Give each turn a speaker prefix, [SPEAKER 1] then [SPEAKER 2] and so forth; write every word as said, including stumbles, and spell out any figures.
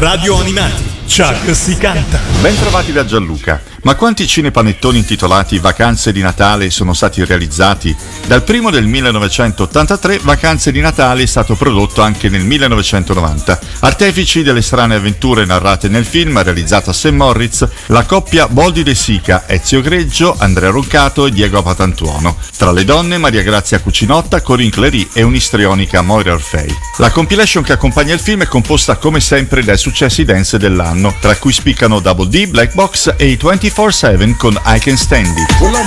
[SPEAKER 1] Radio Animati. Chuck si canta.
[SPEAKER 2] Ben trovati da Gianluca. Ma quanti cinepanettoni intitolati Vacanze di Natale sono stati realizzati? Dal primo del millenovecentottantatré Vacanze di Natale è stato prodotto anche nel millenovecentonovanta. Artefici delle strane avventure narrate nel film, realizzato a Saint Moritz, la coppia Boldi De Sica, Ezio Greggio, Andrea Roncato e Diego Patantuono. Tra le donne Maria Grazia Cucinotta, Corinne Clery e un'istrionica Moira Orfei. La compilation che accompagna il film è composta come sempre dai successi dance dell'anno, tra cui spiccano Double D, Black Box e i ventiquattro sette con I Can Stand It.